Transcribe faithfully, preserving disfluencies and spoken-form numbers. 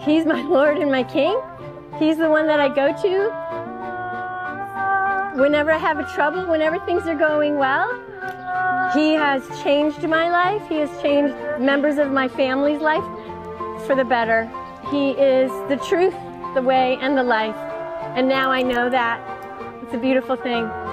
He's my Lord and my King. He's the one that I go to whenever I have a trouble, whenever things are going well. He has changed my life. He has changed members of my family's life for the better. He is the truth, the way, and the life. And now I know that. It's a beautiful thing.